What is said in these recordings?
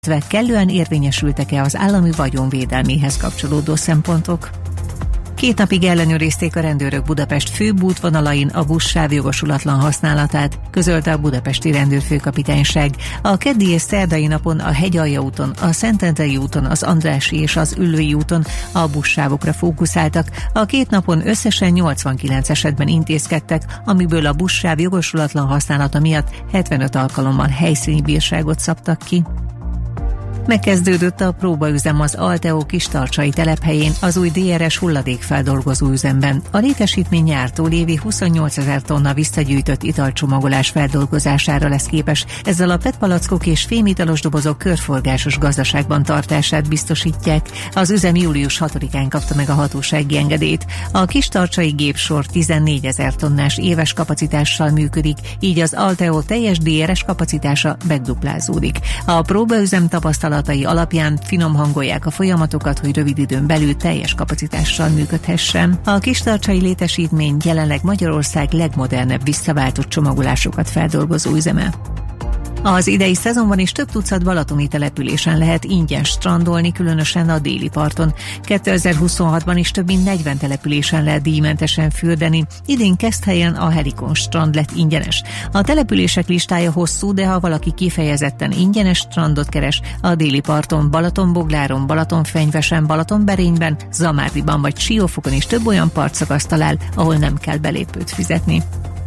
kellően érvényesültek-e az állami vagyon védelméhez kapcsolódó szempontok. 2 napig ellenőrizték a rendőrök Budapest főbb útvonalain a buszsáv jogosulatlan használatát, közölte a budapesti rendőrfőkapitányság. A keddi és szerdai napon a Hegyalja úton, a Szentendrei úton, az Andrássy és az Üllői úton a buszsávokra fókuszáltak. A 2 napon összesen 89 esetben intézkedtek, amiből a buszsáv jogosulatlan használata miatt 75 alkalommal helyszíni bírságot szabtak ki. Megkezdődött a próbaüzem az Alteo kistarcsai telephelyén, az új DRS hulladékfeldolgozó üzemben. A létesítmény nyártól évi 28 000 tonna visszagyűjtött italcsomagolás feldolgozására lesz képes. Ezzel a PET palackok és fémitalos dobozok körforgásos gazdaságban tartását biztosítják. Az üzem július 6-án kapta meg a hatósági engedélyt. A kistarcsai gépsor 14 000 tonnás éves kapacitással működik, így az Alteo teljes DRS kapacitása megduplázódik. A próbaüzem tapasztalatai alapján finomhangolják a folyamatokat, hogy rövid időn belül teljes kapacitással működhessen. A kistarcsai létesítmény jelenleg Magyarország legmodernebb visszaváltott csomagolásokat feldolgozó üzeme. Az idei szezonban is több tucat balatoni településen lehet ingyen strandolni, különösen a déli parton. 2026-ban is több mint 40 településen lehet díjmentesen fürdeni. Idén Keszthelyen a Helikon strand lett ingyenes. A települések listája hosszú, de ha valaki kifejezetten ingyenes strandot keres, a déli parton, Balatonbogláron, Balatonfenyvesen, Balatonberényben, Zamárdiban vagy Siófokon is több olyan partszakaszt talál, ahol nem kell belépőt fizetni.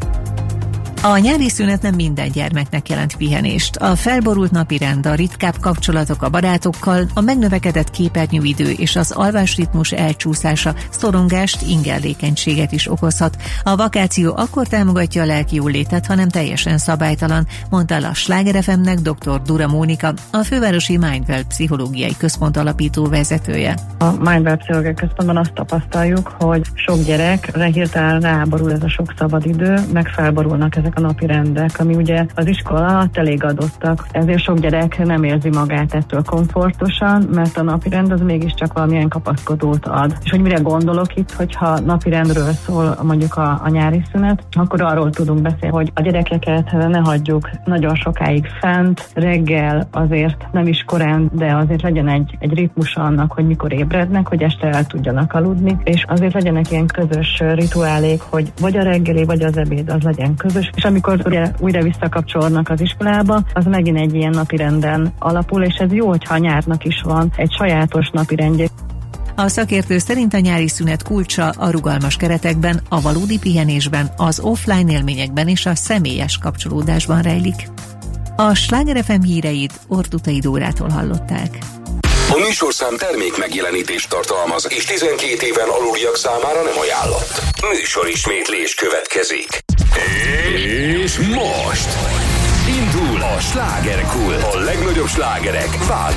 A nyári szünet nem minden gyermeknek jelent pihenést. A felborult napirend, a ritkább kapcsolatok a barátokkal, a megnövekedett képernyőidő és az alvásritmus elcsúszása szorongást, ingerlékenységet is okozhat. A vakáció akkor támogatja a lelki jólétet, hanem teljesen szabálytalan, mondta a Sláger FM-nek dr. Dura Mónika, a fővárosi Mindwell pszichológiai központ alapító vezetője. A Mindwell pszichológiai központban azt tapasztaljuk, hogy sok gyerekre hirtelen ráborul ez a sok szabadidő, meg felborulnak ezek a napi rendek, ami ugye az iskola alatt elég adottak. Ezért sok gyerek nem érzi magát ettől komfortosan, mert a napirend az mégiscsak valamilyen kapaszkodót ad. És hogy mire gondolok itt, hogyha napirendről szól mondjuk a nyári szünet, akkor arról tudunk beszélni, hogy a gyerekeket ne hagyjuk nagyon sokáig fent, reggel azért nem is korán, de azért legyen egy ritmus annak, hogy mikor ébrednek, hogy este el tudjanak aludni, és azért legyenek ilyen közös rituálék, hogy vagy a reggeli, vagy az ebéd az legyen közös, és amikor ugye újra visszakapcsolódnak az iskolába, az megint egy ilyen napirenden alapul, és ez jó, hogyha a nyárnak is van egy sajátos napirendje. A szakértő szerint a nyári szünet kulcsa a rugalmas keretekben, a valódi pihenésben, az offline élményekben és a személyes kapcsolódásban rejlik. A Sláger FM híreit Ortutai Dórától hallották. A műsorszám termék megjelenítést tartalmaz, és 12 éven aluliak számára nem ajánlott. Műsorismétlés következik. És most indul a Slágerkult. A legnagyobb slágerek